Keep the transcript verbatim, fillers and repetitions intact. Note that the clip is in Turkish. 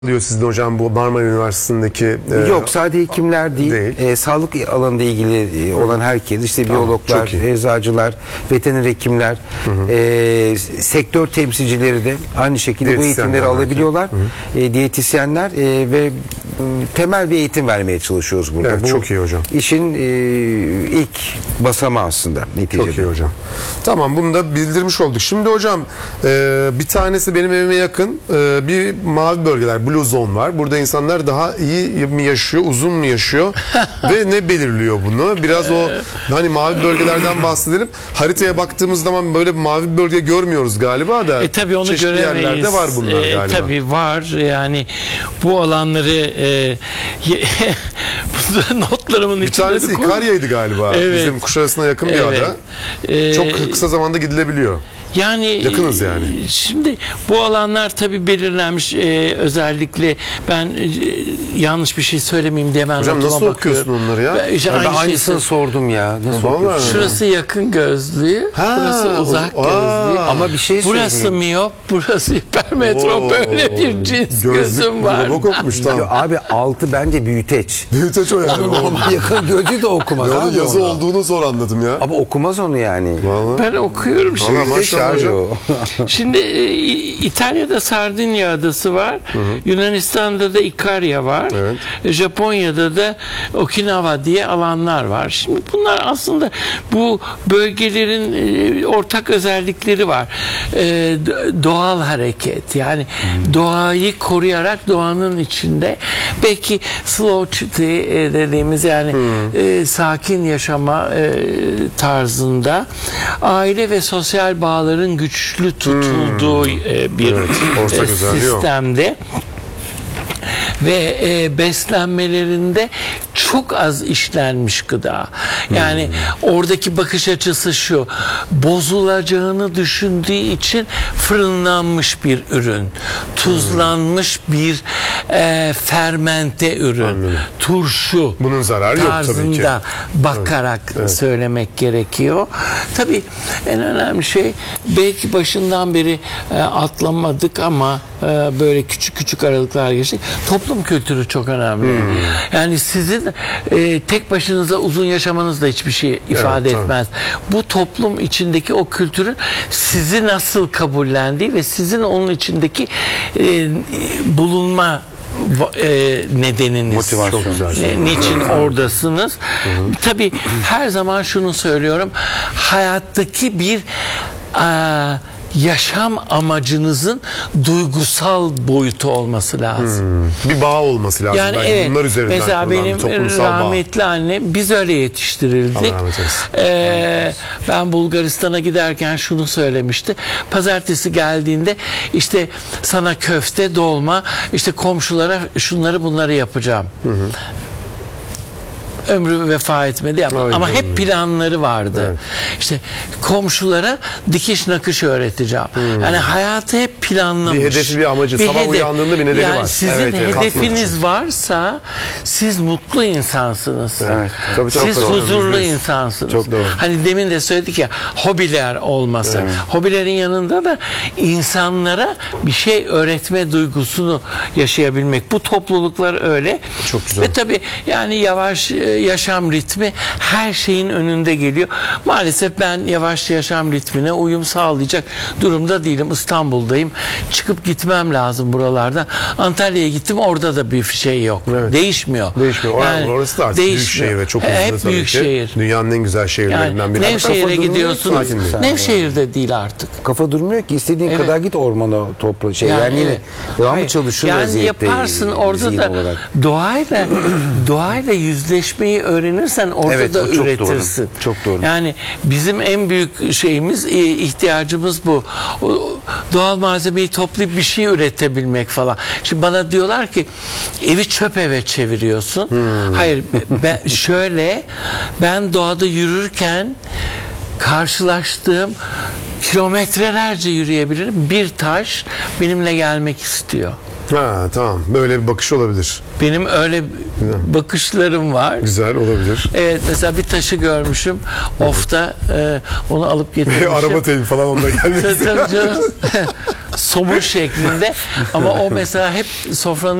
diyor sizde hocam bu Marmara Üniversitesi'ndeki e, Yok sadece hekimler değil, değil. E, sağlık alanında ilgili e, olan herkes, işte biyologlar, çok iyi. eczacılar, veteriner hekimler, e, sektör temsilcileri de aynı şekilde bu Diyetisyenler eğitimleri belki. alabiliyorlar. E, diyetisyenler e, ve m, temel bir eğitim vermeye çalışıyoruz burada. Evet, Bu çok iyi hocam. İşin e, ilk basamağı aslında neticede. Çok iyi hocam. Tamam, bunu da bildirmiş olduk. Şimdi hocam e, bir tanesi benim evime yakın e, bir mavi bölgeler, blue zone var. Burada insanlar daha iyi mi yaşıyor, uzun mu yaşıyor ve ne belirliyor bunu? Biraz o hani mavi bölgelerden bahsedelim. Haritaya baktığımız zaman böyle bir mavi bölge görmüyoruz galiba da. E tabii onu çeşitli göremeyiz. yerlerde var bunlar E, galiba. tabii var. Yani bu alanları e, notlarımın Bir içinde tanesi de koy- İkarya'ydı galiba. Evet. Bizim Kuşadası'na yakın bir Evet. ada. E, Çok kısa zamanda gidilebiliyor. Yani Yakınız yani. Şimdi bu alanlar tabii belirlenmiş, e, özellikle ben e, yanlış bir şey söylemeyeyim diye ben Hocam notuma nasıl bakıyorum. okuyorsun onları ya? Ben, işte Ya ben aynı aynısını şeyi- sordum ya. Nasıl Vallahi okuyorsun? mi? Şurası yakın gözlü, Ha, burası uzak o- gözlü. Aa. Ama bir şey Burası söyleyeyim. miyop, burası hipermetrop, Oo. böyle bir cins gözüm var. Gözlük kokmuş Ya tamam. abi altı bence büyüteç. Büyüteç o yani. Ama yakın gözü de okumaz. Ya abi onun yazı onu. olduğunu sonra anladım ya. Ama okumaz onu yani. Vallahi. Ben okuyorum şimdi. Vallahi Büyüteç maşallah abi hocam. o. Şimdi e, İtalya'da Sardinya adası var. Yunanistan'da da İkarya var. Evet. E, Japonya'da da Okinawa diye alanlar var. Şimdi bunlar aslında bu bölgelerin e, ortak özellikleri var. E, d- doğal hareket, yani doğayı koruyarak doğanın içinde, belki slowcity e, dediğimiz yani e, sakin yaşama e, tarzında aile ve sosyal bağların güçlü tutulduğu e, bir ortak e, özelliği o. sistemde ve e, beslenmelerinde çok az işlenmiş gıda. Yani oradaki bakış açısı şu: bozulacağını düşündüğü için fırınlanmış bir ürün, tuzlanmış bir e, fermente ürün, turşu Bunun zararı yok tabii ki. tarzında bakarak söylemek gerekiyor. Tabii en önemli şey, belki başından beri e, atlamadık ama e, böyle küçük küçük aralıklar geçtik. Toplum kültürü çok önemli. Yani sizin e, tek başınıza uzun yaşamanız da hiçbir şey ifade tabii. etmez. Bu toplum içindeki o kültürün sizi nasıl kabullendiği ve sizin onun içindeki e, bulunma va- e, nedeniniz. Motivasyon. Çok güzel. Ne- niçin oradasınız? Tabii her zaman şunu söylüyorum. Hayattaki bir a, yaşam amacınızın duygusal boyutu olması lazım. Bir bağ olması lazım. Yani Belki evet, bunlar üzerinden mesela kurulan bir benim toplumsal bağ. rahmetli annem, biz öyle yetiştirildik. Allah rahmet eylesin. Ee, ben Bulgaristan'a giderken şunu söylemişti: pazartesi geldiğinde işte sana köfte, dolma, işte komşulara şunları bunları yapacağım. Ömrü vefa etmedi ama, Ay ama canım. hep planları vardı. Evet. İşte komşulara dikiş nakış öğreteceğim. Yani hayatı hep planlamış. Bir hedefi, bir amacı. Sabah uyandığında bir nedeni yani var. Sizin Evet, evet. hedefiniz varsa siz mutlu insansınız. Evet. Tabii, çok Siz doğru. huzurlu Yüzde yüz. insansınız. Çok doğru. Hani demin de söyledik ya, hobiler olması. Hobilerin yanında da insanlara bir şey öğretme duygusunu yaşayabilmek. Bu topluluklar öyle. Çok güzel. Ve tabii yani yavaş e, yaşam ritmi her şeyin önünde geliyor. Maalesef ben yavaş yaşam ritmine uyum sağlayacak durumda değilim. İstanbul'dayım. Çıkıp gitmem lazım buralardan. Antalya'ya gittim, orada da bir şey yok. Evet. Değişmiyor. Değişmiyor. Or- Orası da artık büyük şehir ve çok hızlı Hep tabii büyük ki. şehir. Dünyanın en güzel şehirlerinden Yani biri. Nevşehir'e durmuyor, gidiyorsunuz. sakin değil. Nevşehir'de değil artık. Kafa durmuyor ki, istediğin Evet. kadar git ormana topla şey yani, yine evet. devamlı Hayır, çalışıyor yani vaziyette, yaparsın orada zihin da olarak. doğayla doğayla yüzleşmeyi öğrenirsen orada Evet, da o çok üretirsin. doğru, çok doğru. Yani bizim en büyük şeyimiz, e, ihtiyacımız bu. O, doğal malzemeyi toplayıp bir şey üretebilmek falan. Şimdi bana diyorlar ki evi çöp eve çeviriyorsun. Hayır, ben şöyle, ben doğada yürürken karşılaştığım, kilometrelerce yürüyebilirim, bir taş benimle gelmek istiyor. Ha, tamam. Böyle bir bakış olabilir. Benim öyle bakışlarım var. Güzel olabilir. Evet, mesela bir taşı görmüşüm. Of'ta e, onu alıp getirmişim. Araba teybi falan onda gelmesin. Tabii canım. somun şeklinde ama o mesela hep sofranın